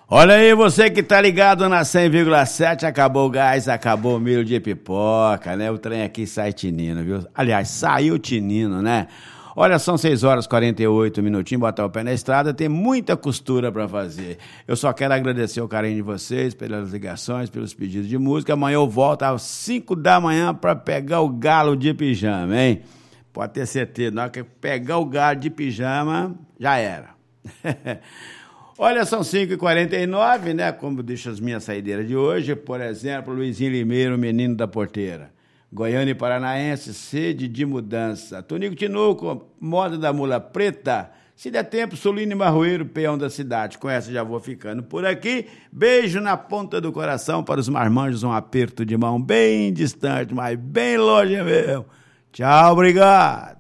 Olha aí, você que tá ligado na 100,7, acabou o gás, acabou o milho de pipoca, né? O trem aqui sai tinindo, viu? Aliás, saiu tinindo, né? Olha, são 6 horas e 48 minutinhos, botar o pé na estrada, tem muita costura pra fazer. Eu só quero agradecer o carinho de vocês, pelas ligações, pelos pedidos de música. Amanhã eu volto às 5 da manhã pra pegar o galo de pijama, hein? Pode ter certeza, na hora que pegar o galo de pijama, já era. Olha, são 5h49, né? Como deixo as minhas saideiras de hoje. Por exemplo, Luizinho Limeiro, menino da porteira. Goiânia e Paranaense, sede de mudança. Tonico Tinuco, moda da mula preta. Se der tempo, Solino e Marroeiro, peão da cidade. Com essa já vou ficando por aqui. Beijo na ponta do coração para os marmanjos, um aperto de mão bem distante, mas bem longe mesmo. Tchau, obrigado.